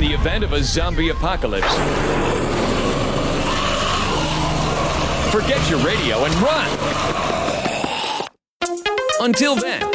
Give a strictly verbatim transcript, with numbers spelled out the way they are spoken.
the event of a zombie apocalypse. Forget your radio and run! Until then,